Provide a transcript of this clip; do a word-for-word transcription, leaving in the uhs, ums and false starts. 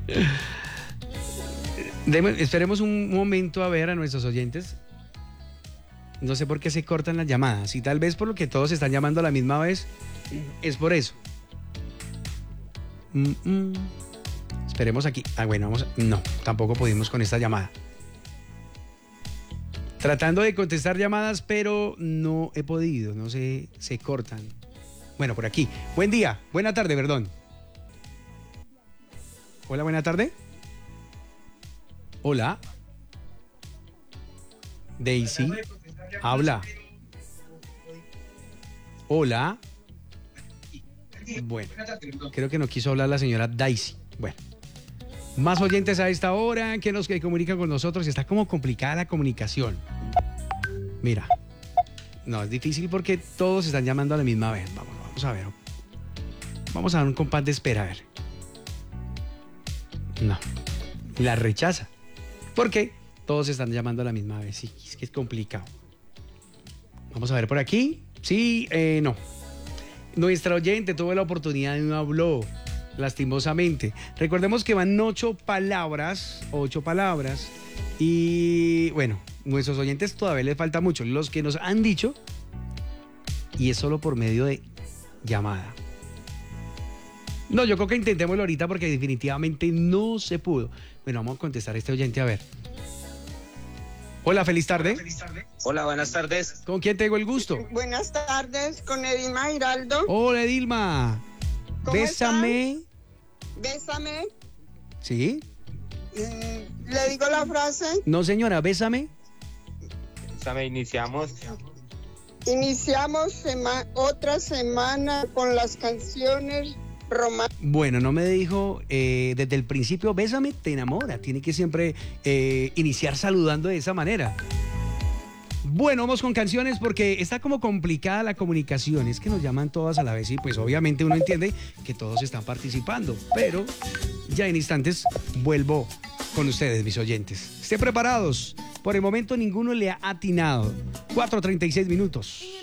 Deme- esperemos un momento a ver a nuestros oyentes. No sé por qué se cortan las llamadas. Y tal vez por lo que todos están llamando a la misma vez. Es por eso. Mm, mm. Esperemos aquí. Ah, bueno, vamos. a- No, tampoco pudimos con esta llamada. Tratando de contestar llamadas, pero no he podido. No sé, se cortan. Bueno, por aquí. Buen día. Buena tarde, perdón. Hola, buena tarde. Hola. Daisy. Habla. Hola. Bueno, creo que no quiso hablar la señora Daisy. Bueno. Más oyentes a esta hora que nos que comunican con nosotros. Está como complicada la comunicación. Mira. No, es difícil porque todos están llamando a la misma vez. Vamos, vamos a ver. Vamos a dar un compás de espera, a ver. No. La rechaza. ¿Por qué? Todos están llamando a la misma vez. Sí, es que es complicado. Vamos a ver por aquí. Sí, eh, no. Nuestra oyente tuvo la oportunidad y no habló, lastimosamente. Recordemos que van ocho palabras, ocho palabras. Y bueno, nuestros oyentes todavía les falta mucho. Los que nos han dicho, y es solo por medio de llamada. No, yo creo que intentémoslo ahorita porque definitivamente no se pudo. Bueno, vamos a contestar a este oyente a ver. Hola, feliz tarde. Hola, buenas tardes. ¿Con quién tengo el gusto? Buenas tardes, con Edilma Giraldo. Hola, Edilma. ¿Cómo Bésame. Bésame. ¿Sí? Mm, ¿Le digo la frase? No, señora, bésame. Bésame, iniciamos. Iniciamos sema- otra semana con las canciones románticas. Bueno, no me dijo eh, desde el principio, bésame, te enamora. Tiene que siempre eh, iniciar saludando de esa manera. Bueno, vamos con canciones porque está como complicada la comunicación. Es que nos llaman todas a la vez y pues obviamente uno entiende que todos están participando. Pero ya en instantes vuelvo con ustedes, mis oyentes. Estén preparados. Por el momento ninguno le ha atinado. cuatro treinta y seis minutos.